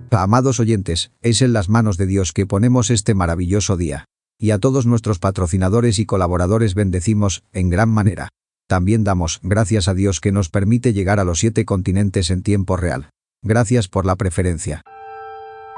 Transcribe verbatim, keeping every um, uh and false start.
Amados oyentes, es en las manos de Dios que ponemos este maravilloso día. Y a todos nuestros patrocinadores y colaboradores bendecimos, en gran manera. También damos gracias a Dios que nos permite llegar a los siete continentes en tiempo real. Gracias por la preferencia.